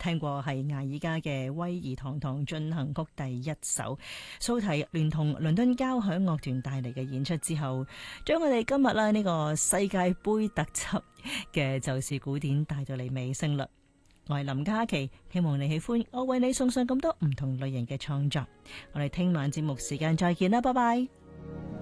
聽過係艾爾加嘅《威儀堂堂進行曲》第一首，蘇提聯同倫敦交響樂團帶嚟嘅演出之後，將我哋今日呢個世界盃特輯嘅就是古典帶到嚟尾聲啦。我係林嘉琪，希望你喜歡我為你送上咁多唔同類型嘅創作。我哋聽晚節目時間再見啦，拜拜。